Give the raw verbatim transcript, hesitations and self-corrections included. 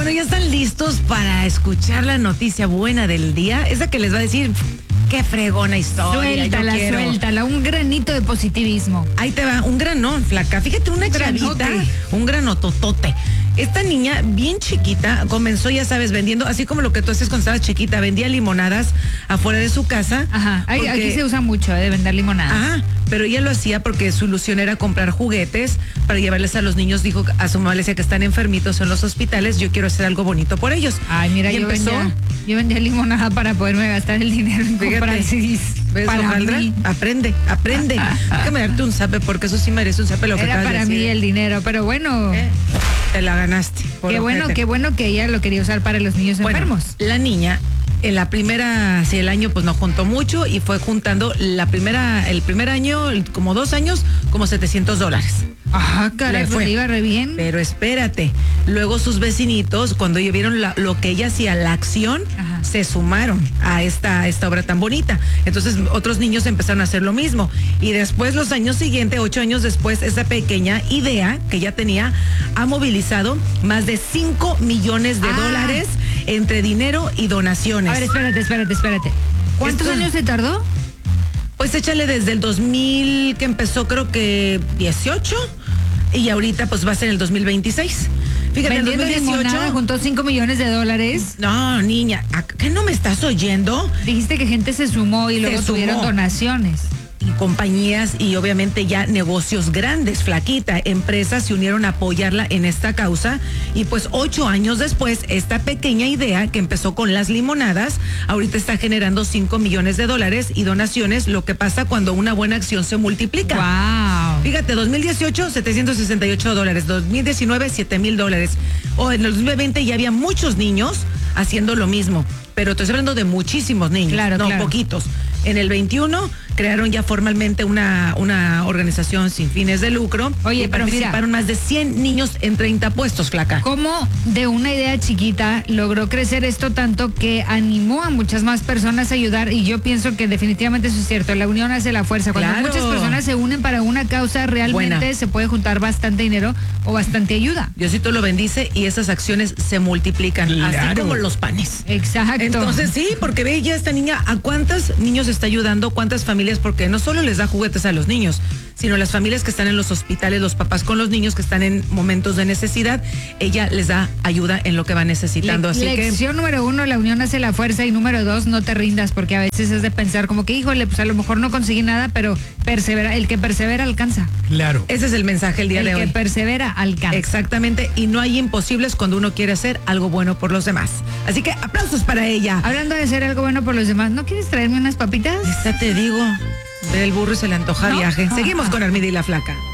Bueno, ya están listos para escuchar la noticia buena del día. Esa que les va a decir, qué fregona historia. Suéltala, suéltala, un granito de positivismo. Ahí te va, un granón, flaca. Fíjate, una chavita, un granototote. Esta niña, bien chiquita, comenzó, ya sabes, vendiendo, así como lo que tú haces cuando estabas chiquita, vendía limonadas afuera de su casa. Ajá, porque, aquí se usa mucho eh, de vender limonadas. Ajá, pero ella lo hacía porque su ilusión era comprar juguetes para llevarles a los niños. Dijo a su mamá, le decía que están enfermitos en los hospitales, yo quiero hacer algo bonito por ellos. Ay, mira, y yo, empezó, vendía, yo vendía limonada para poderme gastar el dinero en fíjate, comprar C Ds. ¿Ves, para Alejandra? mí. Aprende, aprende. Déjame darte un zape porque eso sí merece un zape lo que Era acabas de para decir. mí el dinero, pero bueno. ¿Eh? Te la ganaste. Qué bueno, ojete. qué bueno que ella lo quería usar para los niños Bueno, enfermos. la niña, en la primera, sí, el año pues no juntó mucho y fue juntando la primera, el primer año, como dos años, como setecientos dólares. Ajá, caray, Le pues fue. le iba re bien. Pero espérate, luego sus vecinitos, cuando ellos vieron la- lo que ella hacía, la acción, Ajá. se sumaron a esta, a esta obra tan bonita. Entonces otros niños empezaron a hacer lo mismo. Y después, los años siguientes, ocho años después, esa pequeña idea que ella tenía ha movilizado más de cinco millones de Ah. dólares entre dinero y donaciones. A ver, espérate, espérate, espérate. ¿Cuántos Esto- años se tardó? Pues échale desde el dos mil, que empezó creo que dieciocho, y ahorita pues va a ser el dos mil veintiséis. Fíjate, en el Vendiendo dos mil limonada, dieciocho. juntó cinco millones de dólares. No, niña, ¿a ¿qué no me estás oyendo? Dijiste que gente se sumó y Se luego tuvieron sumó. donaciones. Y compañías y obviamente ya negocios grandes, flaquita, empresas se unieron a apoyarla en esta causa y pues ocho años después esta pequeña idea que empezó con las limonadas ahorita está generando cinco millones de dólares y donaciones, lo que pasa cuando una buena acción se multiplica. Wow. Fíjate, dos mil dieciocho, setecientos sesenta y ocho dólares, dos mil diecinueve, siete mil dólares. O en el dos mil veinte ya había muchos niños haciendo lo mismo, pero estoy hablando de muchísimos niños, Claro, no claro. poquitos. En el veintiuno crearon ya formalmente una, una organización sin fines de lucro. Oye, y pero mira. participaron más de cien niños en treinta puestos, flaca. ¿Cómo de una idea chiquita logró crecer esto tanto que animó a muchas más personas a ayudar? Y yo pienso que definitivamente eso es cierto, la unión hace la fuerza. Cuando Claro. muchas personas se unen para una causa, realmente Buena. se puede juntar bastante dinero o bastante ayuda. Diosito lo bendice y esas acciones se multiplican, así Claro. como los panes. Exacto. Entonces sí, porque ve ya esta niña, ¿a cuántos niños está ayudando? ¿Cuántas familias? Porque no solo les da juguetes a los niños, sino las familias que están en los hospitales, los papás con los niños que están en momentos de necesidad, ella les da ayuda en lo que van necesitando. Le- Así que lección número uno, la unión hace la fuerza, y número dos, no te rindas, porque a veces es de pensar como que, híjole, pues a lo mejor no conseguí nada, pero persevera, el que persevera alcanza. Claro. ese es el mensaje el día El de que hoy. persevera alcanza. Exactamente, y no hay imposibles cuando uno quiere hacer algo bueno por los demás. Así que aplausos para ella. Hablando de hacer algo bueno por los demás, ¿no quieres traerme unas papitas? Esta te digo, ve el burro y se le antoja ¿No? viaje. Ah, Seguimos ah. con Armida y la Flaca.